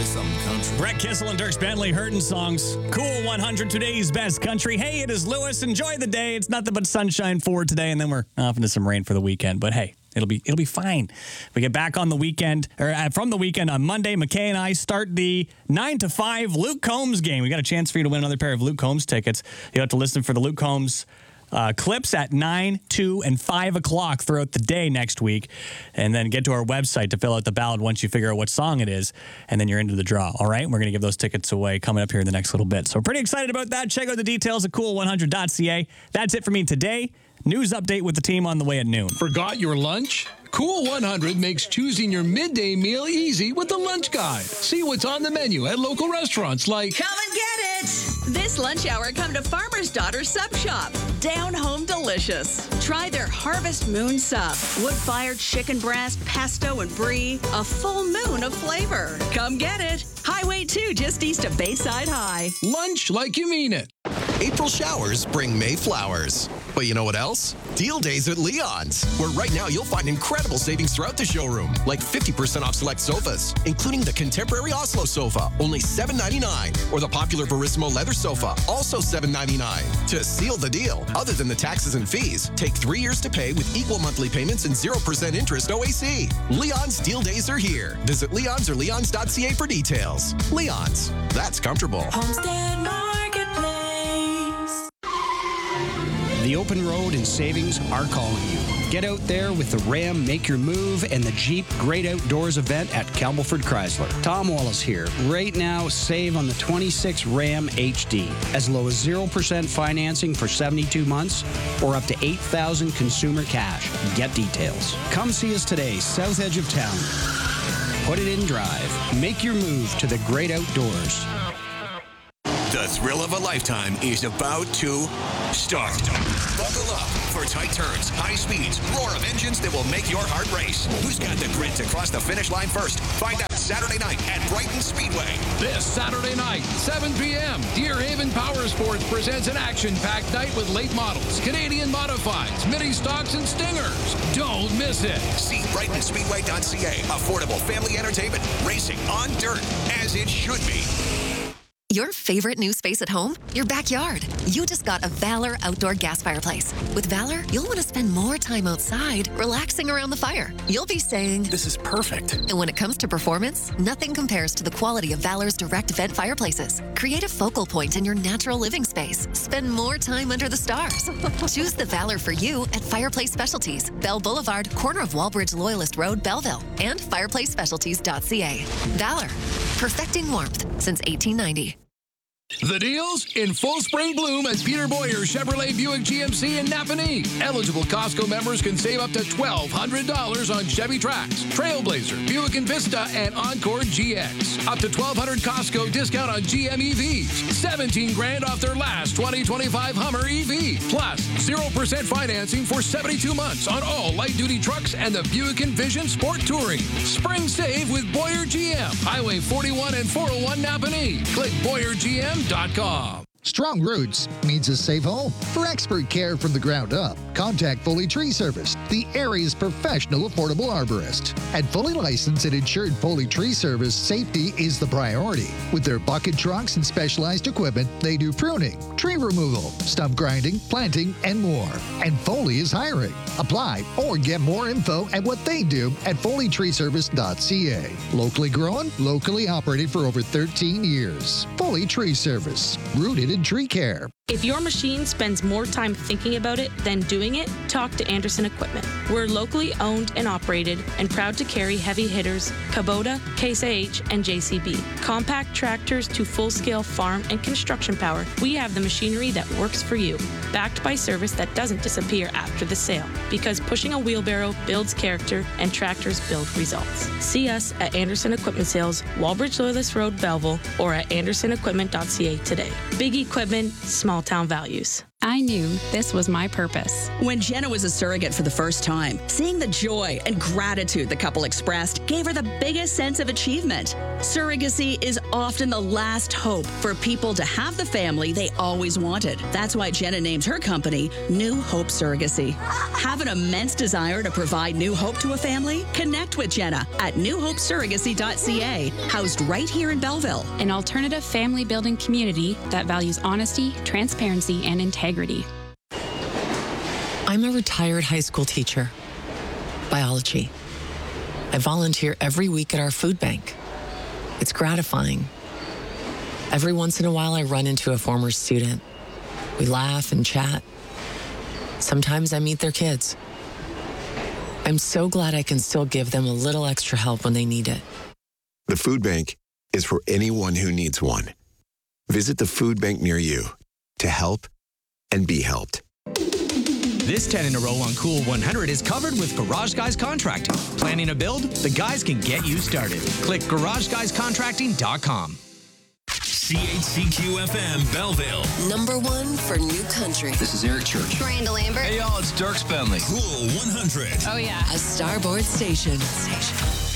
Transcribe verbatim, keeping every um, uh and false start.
play something country. Brett Kissel and Dierks Bentley, Hurtin' Songs. Cool one hundred, today's best country. Hey, it is Lewis. Enjoy the day. It's nothing but sunshine for today, and then we're off into some rain for the weekend. But hey, it'll be it'll be fine. We get back on the weekend, or uh, from the weekend on Monday. McKay and I start the nine to five Luke Combs game. We got a chance for you to win another pair of Luke Combs tickets. You have to listen for the Luke Combs Uh, clips at nine, two, and five o'clock throughout the day next week, and then get to our website to fill out the ballot once you figure out what song it is, and then you're into the draw, all right? We're going to give those tickets away coming up here in the next little bit. So we're pretty excited about that. Check out the details at cool one hundred dot c a. That's it for me today. News update with the team on the way at noon. Forgot your lunch? Cool one hundred makes choosing your midday meal easy with the lunch guide. See what's on the menu at local restaurants like... Come and get it! This lunch hour, come to Farmer's Daughter Sub Shop. Down home delicious. Try their Harvest Moon Sub. Wood-fired chicken breast, pesto, and brie. A full moon of flavor. Come get it. Highway two, just east of Bayside High. Lunch like you mean it. April showers bring May flowers. But you know what else? Deal days at Leon's, where right now you'll find incredible savings throughout the showroom, like fifty percent off select sofas, including the contemporary Oslo sofa, only seven ninety-nine, or the popular Verissimo leather sofa, also seven ninety-nine. To seal the deal, other than the taxes and fees, take three years to pay with equal monthly payments and zero percent interest O A C. Leon's deal days are here. Visit Leon's or leons dot c a for details. Leon's, that's comfortable. Homestead Marketplace. The open road and savings are calling you. Get out there with the Ram Make Your Move and the Jeep Great Outdoors event at Campbellford Chrysler. Tom Wallace here. Right now, save on the twenty-six Ram H D. As low as zero percent financing for seventy-two months or up to eight thousand dollars consumer cash. Get details. Come see us today, south edge of town. Put it in drive. Make your move to the great outdoors. The thrill of a lifetime is about to start. Buckle up for tight turns, high speeds, roar of engines that will make your heart race. Who's got the grit to cross the finish line first? Find out Saturday night at Brighton Speedway. This Saturday night, seven p.m., Deer Haven Power Sports presents an action-packed night with late models, Canadian modifieds, mini stocks, and stingers. Don't miss it. See brighton speedway dot c a. Affordable family entertainment, racing on dirt, as it should be. Your favorite new space at home? Your backyard. You just got a Valor outdoor gas fireplace. With Valor, you'll want to spend more time outside, relaxing around the fire. You'll be saying, "This is perfect." And when it comes to performance, nothing compares to the quality of Valor's direct vent fireplaces. Create a focal point in your natural living space. Spend more time under the stars. Choose the Valor for you at Fireplace Specialties, Bell Boulevard, corner of Wallbridge Loyalist Road, Belleville, and fireplace specialties dot c a. Valor, perfecting warmth since eighteen ninety. The deals in full spring bloom at Peter Boyer Chevrolet Buick G M C in Napanee. Eligible Costco members can save up to twelve hundred dollars on Chevy Trax, Trailblazer, Buick Envista, and Encore G X. Up to twelve hundred dollars Costco discount on G M E Vs. seventeen grand off their last twenty twenty-five Hummer E V. Plus, zero percent financing for seventy-two months on all light-duty trucks and the Buick Envision Sport Touring. Spring save with Boyer G M. Highway forty-one and four oh one Napanee. Click Boyer G M dot com. Strong roots means a safe home. For expert care from the ground up, contact Foley Tree Service, the area's professional affordable arborist. At fully licensed and insured Foley Tree Service, safety is the priority. With their bucket trucks and specialized equipment, they do pruning, tree removal, stump grinding, planting, and more. And Foley is hiring. Apply or get more info at what they do at foley tree service dot c a. Locally grown, locally operated for over thirteen years. Foley Tree Service, rooted in tree care. If your machine spends more time thinking about it than doing it, talk to Anderson Equipment. We're locally owned and operated and proud to carry heavy hitters, Kubota, Case I H, and J C B. Compact tractors to full-scale farm and construction power, we have the machinery that works for you. Backed by service that doesn't disappear after the sale, because pushing a wheelbarrow builds character and tractors build results. See us at Anderson Equipment Sales, Wallbridge Loyalist Road, Belleville, or at anderson equipment dot c a today. Big equipment, small town values. I knew this was my purpose. When Jenna was a surrogate for the first time, seeing the joy and gratitude the couple expressed gave her the biggest sense of achievement. Surrogacy is often the last hope for people to have the family they always wanted. That's why Jenna named her company New Hope Surrogacy. Have an immense desire to provide new hope to a family? Connect with Jenna at new hope surrogacy dot c a, housed right here in Belleville. An alternative family building community that values honesty, transparency, and integrity. I'm a retired high school teacher. Biology. I volunteer every week at our food bank. It's gratifying. Every once in a while, I run into a former student. We laugh and chat. Sometimes I meet their kids. I'm so glad I can still give them a little extra help when they need it. The food bank is for anyone who needs one. Visit the food bank near you to help and be helped. This ten in a row on Cool one hundred is covered with Garage Guys Contracting. Planning a build? The guys can get you started. Click garage guys contracting dot com. C H C Q F M Belleville. Number one for new country. This is Eric Church. Miranda Lambert. Hey, y'all, it's Dirk Bentley. Cool one hundred. Oh, yeah. A Starboard station. Station.